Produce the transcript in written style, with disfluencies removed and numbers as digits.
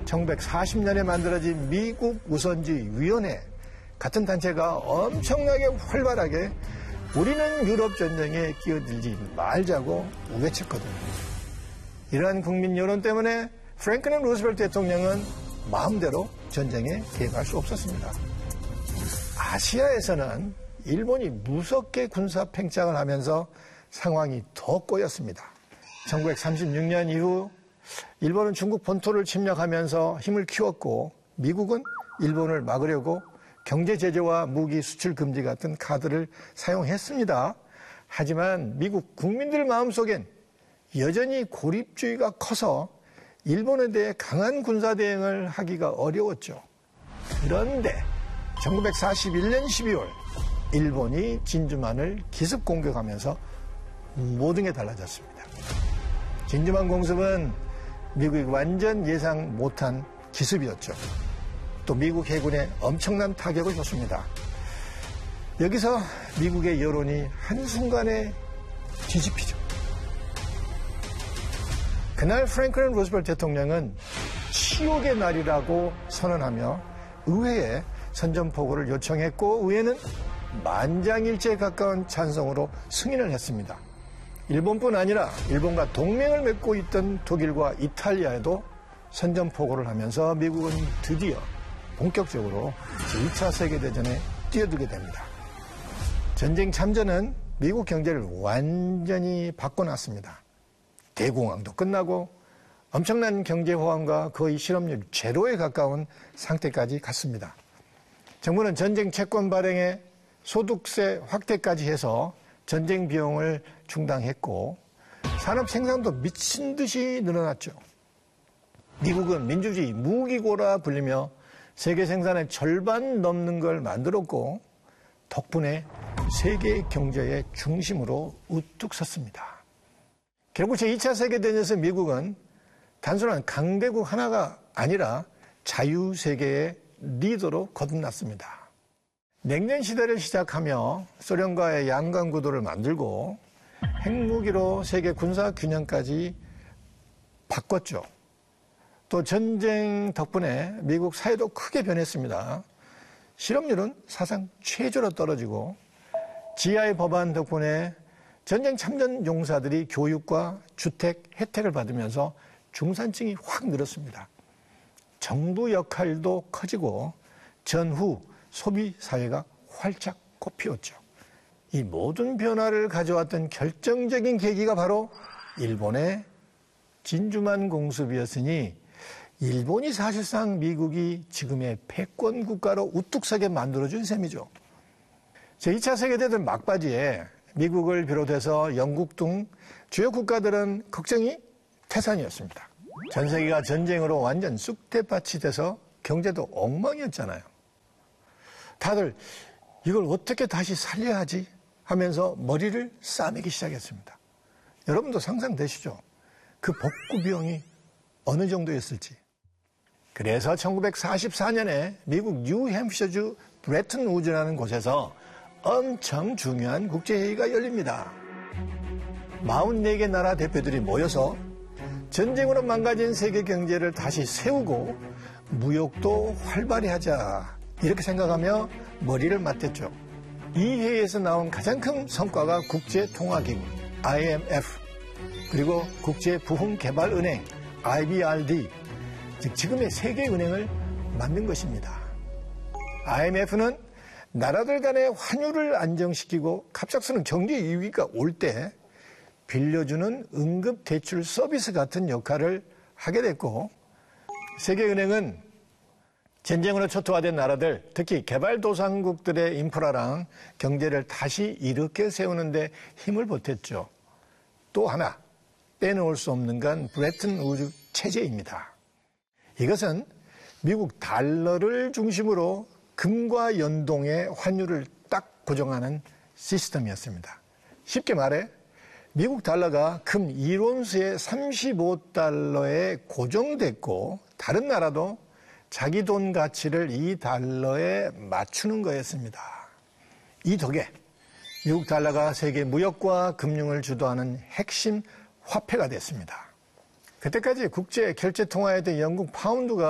1940년에 만들어진 미국 우선주의 위원회 같은 단체가 엄청나게 활발하게 우리는 유럽 전쟁에 끼어들지 말자고 우겨쳤거든요. 이러한 국민 여론 때문에 프랭클린 루즈벨트 대통령은 마음대로 전쟁에 개입할 수 없었습니다. 아시아에서는 일본이 무섭게 군사 팽창을 하면서 상황이 더 꼬였습니다. 1936년 이후 일본은 중국 본토를 침략하면서 힘을 키웠고 미국은 일본을 막으려고 경제 제재와 무기 수출 금지 같은 카드를 사용했습니다. 하지만 미국 국민들 마음속엔 여전히 고립주의가 커서 일본에 대해 강한 군사 대응을 하기가 어려웠죠. 그런데 1941년 12월 일본이 진주만을 기습 공격하면서 모든 게 달라졌습니다. 진주만 공습은 미국이 완전 예상 못한 기습이었죠. 또 미국 해군에 엄청난 타격을 줬습니다. 여기서 미국의 여론이 한순간에 뒤집히죠. 그날 프랭클린 루즈벨트 대통령은 치욕의 날이라고 선언하며 의회에 선전포고를 요청했고 의회는 만장일치에 가까운 찬성으로 승인을 했습니다. 일본뿐 아니라 일본과 동맹을 맺고 있던 독일과 이탈리아에도 선전포고를 하면서 미국은 드디어 본격적으로 제2차 세계대전에 뛰어들게 됩니다. 전쟁 참전은 미국 경제를 완전히 바꿔놨습니다. 대공황도 끝나고 엄청난 경제 호황과 거의 실업률 제로에 가까운 상태까지 갔습니다. 정부는 전쟁 채권 발행에 소득세 확대까지 해서 전쟁 비용을 충당했고 산업 생산도 미친 듯이 늘어났죠. 미국은 민주주의 무기고라 불리며 세계 생산의 절반 넘는 걸 만들었고 덕분에 세계 경제의 중심으로 우뚝 섰습니다. 결국 제2차 세계대전에서 미국은 단순한 강대국 하나가 아니라 자유세계의 리더로 거듭났습니다. 냉전 시대를 시작하며 소련과의 양강 구도를 만들고 핵무기로 세계 군사 균형까지 바꿨죠. 또 전쟁 덕분에 미국 사회도 크게 변했습니다. 실업률은 사상 최저로 떨어지고 GI 법안 덕분에 전쟁 참전 용사들이 교육과 주택 혜택을 받으면서 중산층이 확 늘었습니다. 정부 역할도 커지고 전후 소비 사회가 활짝 꽃피웠죠. 이 모든 변화를 가져왔던 결정적인 계기가 바로 일본의 진주만 공습이었으니 일본이 사실상 미국이 지금의 패권 국가로 우뚝 서게 만들어준 셈이죠. 제2차 세계대전 막바지에 미국을 비롯해서 영국 등 주요 국가들은 걱정이 태산이었습니다. 전 세계가 전쟁으로 완전 쑥대밭이 돼서 경제도 엉망이었잖아요. 다들 이걸 어떻게 다시 살려야 하지 하면서 머리를 싸매기 시작했습니다. 여러분도 상상되시죠? 그 복구 비용이 어느 정도였을지. 그래서 1944년에 미국 뉴햄프셔주 브레튼 우즈라는 곳에서 엄청 중요한 국제회의가 열립니다. 44개 나라 대표들이 모여서 전쟁으로 망가진 세계 경제를 다시 세우고 무역도 활발히 하자 이렇게 생각하며 머리를 맞댔죠. 이 회의에서 나온 가장 큰 성과가 국제통화기구 IMF 그리고 국제부흥개발은행 IBRD 즉 지금의 세계은행을 만든 것입니다. IMF는 나라들 간의 환율을 안정시키고 갑작스러운 경제 위기가 올 때 빌려주는 응급대출 서비스 같은 역할을 하게 됐고 세계은행은 전쟁으로 초토화된 나라들, 특히 개발도상국들의 인프라랑 경제를 다시 일으켜 세우는 데 힘을 보탰죠. 또 하나 빼놓을 수 없는 건 브레튼 우즈 체제입니다. 이것은 미국 달러를 중심으로 금과 연동의 환율을 딱 고정하는 시스템이었습니다. 쉽게 말해 미국 달러가 금 1온스에 35달러에 고정됐고 다른 나라도 자기 돈 가치를 이 달러에 맞추는 거였습니다. 이 덕에 미국 달러가 세계 무역과 금융을 주도하는 핵심 화폐가 됐습니다. 그때까지 국제 결제 통화였던 영국 파운드가